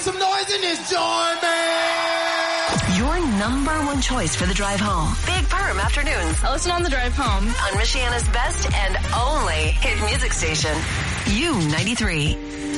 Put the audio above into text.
some noise in this joint, man! Your number one choice for the drive home. Big Perm Afternoons. I listen on the drive home. On Michiana's best and only hit music station. U93.